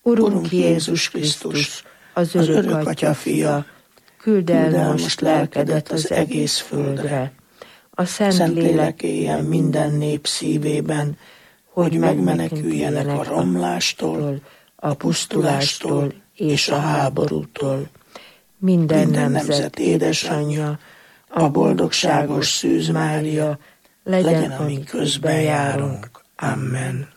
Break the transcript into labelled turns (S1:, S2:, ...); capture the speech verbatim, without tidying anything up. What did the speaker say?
S1: Urunk Jézus Krisztus, az örök Atya fia, küld el most lelkedet az egész földre, a Szent Lélek éljen minden nép szívében, hogy megmeneküljenek a romlástól, a pusztulástól és a háborútól. Minden nemzet édesanyja, a boldogságos Szűz Mária, legyen, amíg közben járunk. Amen.